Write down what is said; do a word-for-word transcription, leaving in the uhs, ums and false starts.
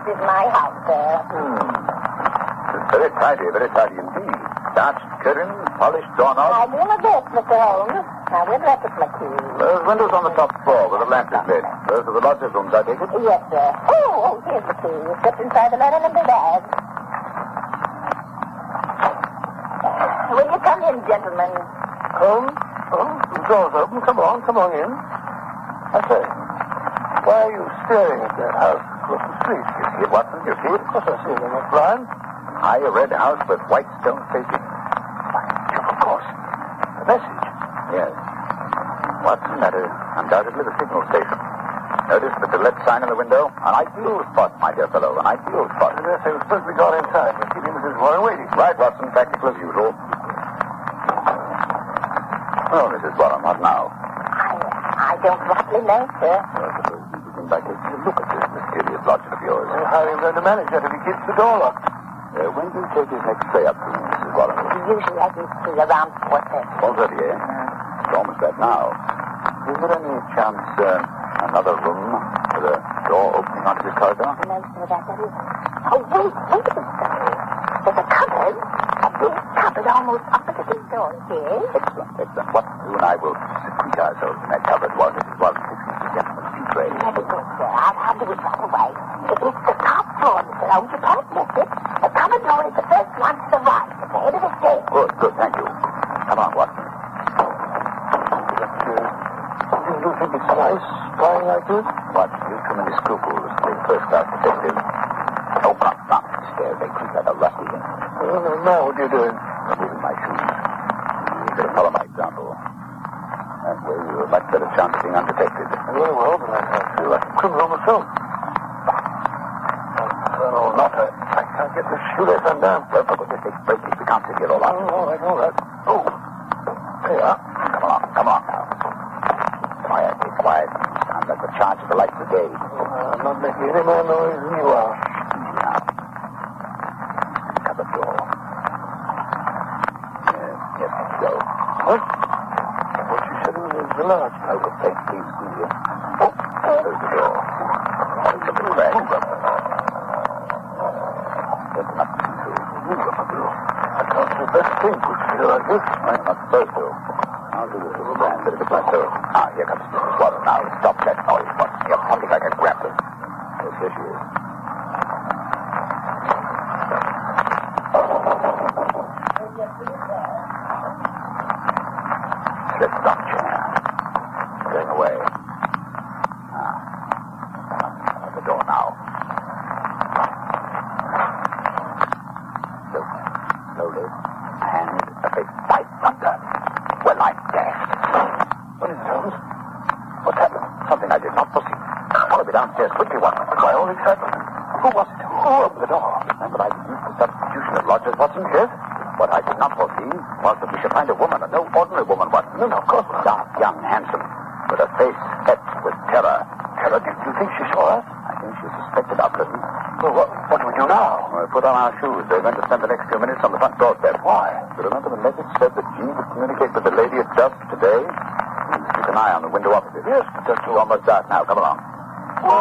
This is my house, sir. Hmm. It's very tidy, very tidy indeed. Starched curtains, polished doorknobs. I do my best, Mister Holmes. Now, we'll let it, McKee. Those windows on the top floor where the lamp is lit. Those are the lodger's rooms, I take it? Yes, sir. Oh, oh, here's the key. You slipped inside the letter in the bag. Will you come in, gentlemen? Come? Oh, the door's open. Come on, come on in. I say, why are you staring at that house across the street? You see it, Watson? You see it? Of course I see it. I'm not blind. High red house with white stone facing. Of course. The message. Yes. Watson, that is undoubtedly the signal station. Notice the to let sign in the window? An ideal spot, my dear fellow. An ideal spot. Yes, I was supposed to be gone inside, but keeping Missus Warren waiting. Right, Watson. Practical as usual. Oh, Missus Warren, what now? I, I don't rightly know, sir. Well, suppose we begin by taking a look at this mysterious lodger of yours. Well, how are you going to manage that if he keeps the door locked? Uh, when do you take his next tray up to him, Missus Warren? Usually I can see around four thirty. four thirty, eh? It's almost that now. Is there any chance, uh, another room with a door opening onto this corridor? No, sir, that there is. Oh, wait, wait a minute, sir. There's a cupboard. A big cupboard almost opposite his door, see? Excellent, excellent. What you and I will secrete ourselves in that cupboard while Missus Warren fixes the gentleman's tea tray. Very good, sir. I'll, I'll do it right away. It is the top floor, Mister Holmes. You can't miss it. The cupboard door is the first one to the right, at the head of the stairs. Good, good, thank you. Come on, Watson. You think it's nice, spying like this? Watson, you've too many scruples to be first-class detective. Oh, come, come. These stairs, they creak like a rusty. Well, no, now what are you doing? Removing my shoes. You better follow my example. That way you have a much better chance of being undetected. Very well, but I, I feel like a criminal myself. Oh, not a... I can't get the shoelace undone. Well, for goodness sake, break it. We can't sit here all Oh, night. all right, all right. Oh, there you are. Come along, come along now. Quiet, be quiet. Sounds like the charge of the light brigade. Oh, I'm not making any more noise than you are. Easy now. Cupboard door. Yes, yes, let's go. What? What you said was the large. I will take please, squeeze you. Oh, there's the door. Oh, look at the crack. There's nothing to do. I can't do the best thing would feel like this. I'm not supposed to. I'll do this little band bit of it myself. Ah, here comes Missus Warren now. Stop that noise. What? Yep, something like a grappling. Yes, here she is. Slip stop chair. Going away. Ah. At the door now. So, slowly. And a big pipe thunder. Well, I'm dashed. What is it, Holmes? What's happened? Something I did not foresee. Follow me downstairs quickly, Watson. My own excitement. Who was it? Who opened the door? Remember, I used the substitution of lodgers, Watson? Yes. What I did not foresee was that we should find a woman, and no ordinary woman, Watson. No, no, of course not. Dark, young, handsome, with a face etched with terror. Terror? Do you think she saw us? I think she suspected our presence. Well, what, what do we do now? We put on our shoes. They're going to spend the next few minutes on the front doorstep. Why? You remember the message said that Jean would communicate with the lady at dusk today? Please keep an eye on the window opposite. Yes, but that's It's almost dark now. Come along.